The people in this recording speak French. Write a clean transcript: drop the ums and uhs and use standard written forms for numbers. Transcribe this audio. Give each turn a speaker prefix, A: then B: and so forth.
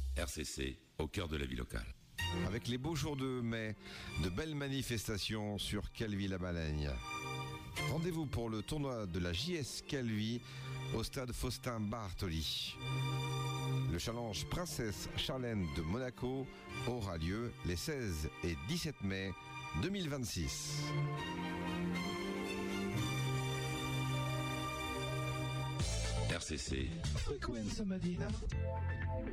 A: RCC, au cœur de la vie locale.
B: Avec les beaux jours de mai, de belles manifestations sur Calvi-la-Baleine. Rendez-vous pour le tournoi de la JS Calvi au stade Faustin Bartoli. Le challenge Princesse Charlène de Monaco aura lieu les 16 et 17 mai 2026.
A: RCC.
C: Frequenza Medina.